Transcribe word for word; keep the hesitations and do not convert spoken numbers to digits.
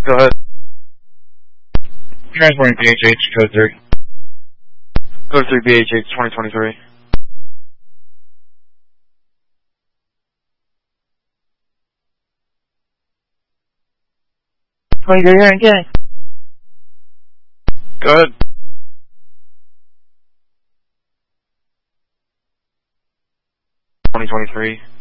Go ahead. Transporting B H H, code three. Code three B H H twenty twenty-three. twenty-three here again. Go ahead. twenty twenty-three.